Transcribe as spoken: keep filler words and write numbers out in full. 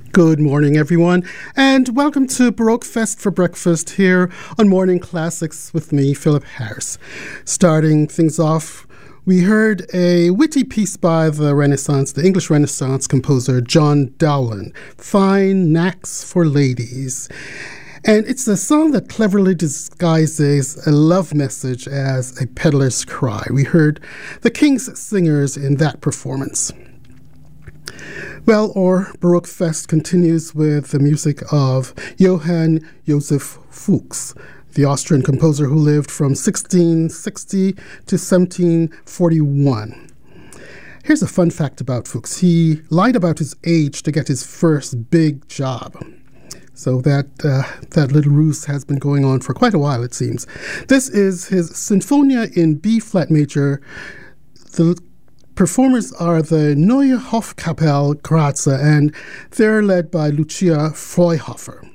Good morning, everyone, and welcome to Baroque Fest for breakfast here on Morning Classics with me, Philip Harris. Starting things off, we heard a witty piece by the Renaissance, the English Renaissance composer John Dowland, Fine Knacks for Ladies. And it's a song that cleverly disguises a love message as a peddler's cry. We heard the King's Singers in that performance. Well, our Baroque Fest continues with the music of Johann Joseph Fuchs, the Austrian composer who lived from sixteen sixty to seventeen forty-one. Here's a fun fact about Fuchs. He lied about his age to get his first big job. So that uh, that little ruse has been going on for quite a while, it seems. This is his Sinfonia in B-flat major. The performers are the Neue Hofkapelle Graz, and they're led by Lucia Freuhofer.